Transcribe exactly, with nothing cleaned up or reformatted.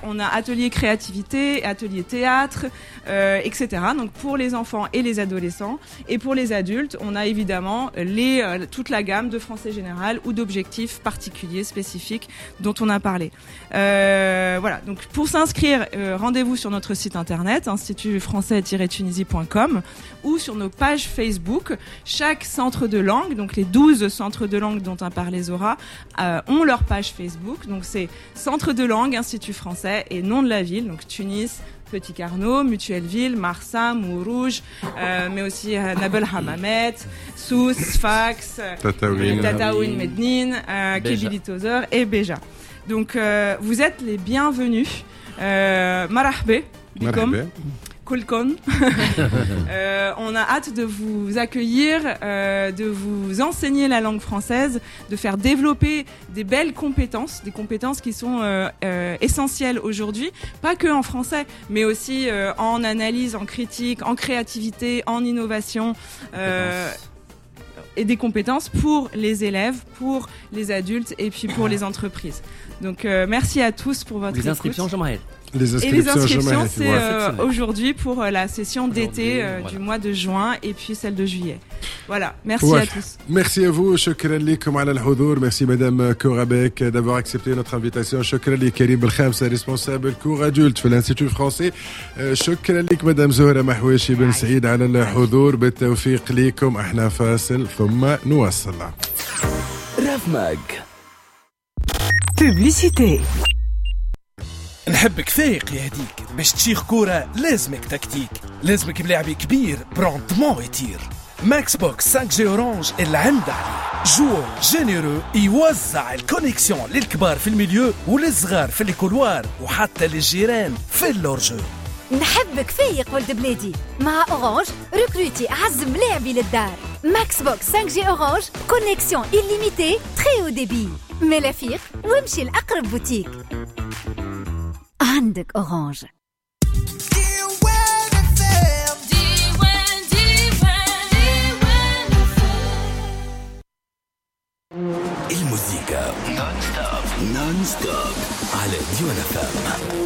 on a atelier créativité, atelier théâtre, euh, et cetera. Donc pour les enfants et les adolescents. Et pour les adultes, on a évidemment les, euh, toute la gamme de français général ou d'objectifs particuliers, spécifiques, dont on a parlé. Euh, voilà, donc pour s'inscrire, euh, rendez-vous sur notre site internet, institut français tiret tunisie point com, ou sur nos pages Facebook. Chaque centre de langue, donc les douze centres de langue dont a parlé Zora, euh, ont leur page Facebook. Donc c'est Centre de langue, Institut français, et nom de la ville, donc Tunis, Petit Carnot, Mutuelle-Ville, Marsa, Mourouge, euh, mais aussi euh, Nabel Hamamet, Souss, Sfax, Tataouine, Tataouine Mednine, euh, Kibili Tozer et Béja. Donc euh, vous êtes les bienvenus. Euh, Marahbe, bikom. Kulkon. euh, on a hâte de vous accueillir, euh, de vous enseigner la langue française, de faire développer des belles compétences, des compétences qui sont euh, euh, essentielles aujourd'hui, pas que en français, mais aussi euh, en analyse, en critique, en créativité, en innovation. Euh, et des compétences pour les élèves, pour les adultes et puis pour les entreprises. Donc euh, merci à tous pour votre les inscriptions, écoute. Les inscriptions, et les inscriptions, c'est euh, euh, aujourd'hui pour euh, la session d'été euh, voilà. du mois de juin et puis celle de juillet. Voilà, merci ouais. à tous. Merci à vous, shukran likum ala al-hudur. Merci Madame Korabek d'avoir accepté notre invitation. Shukran li Karim Belkhamsa, responsable cours adulte de l'Institut français. Shukran lik Madame Zohra Mahouichi Ben Saïd ala al-hudur. بالتوفيق ليكم. احنا فاصل ثم نواصل. راف ماج. Publicité. نحبك فايق يا هديك باش تشيخ كورة لازمك تكتيك لازمك بلاعب كبير براندمون يطير ماكس بوكس خمسة جي اورانج اللي عنده عليه جوع جينيرو يوزع الكونيكسيون للكبار في الميليو وللصغار في الكولوار وحتى للجيران في اللورجو. نحبك فايق ولد بلادي مع اورانج ريكروتي اعز ملاعبي للدار ماكس بوكس خمسة جي اورانج كونيكسيون illimitée très haut débit ملافيق وامشي لأقرب بوتيك. عندك أورانج. الموسيقى نون ستوب نون ستوب على ديوان اف ام.